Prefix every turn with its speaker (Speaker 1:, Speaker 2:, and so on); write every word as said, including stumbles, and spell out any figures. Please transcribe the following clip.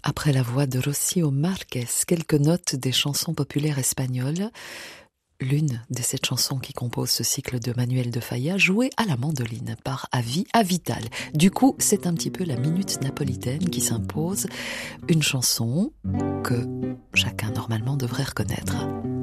Speaker 1: Après la voix de Rocío Márquez, quelques notes des chansons populaires espagnoles. L'une de ces chansons qui compose ce cycle de Manuel de Falla, jouée à la mandoline par Avi Avital. Du coup, c'est un petit peu la minute napolitaine qui s'impose. Une chanson que chacun normalement devrait reconnaître.